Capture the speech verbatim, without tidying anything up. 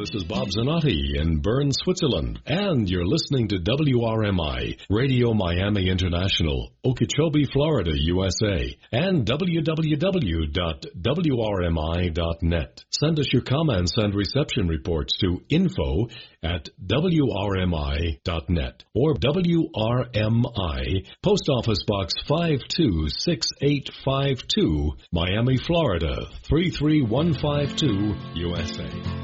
this is Bob Zanotti in Bern, Switzerland, and you're listening to W R M I, Radio Miami International, Okeechobee, Florida, U S A, and w w w dot w r m i dot net. Send us your comments and reception reports to info at w r m i dot net or W R M I, Post Office Box five two six eight five two, Miami, Florida, three three one five two, U S A.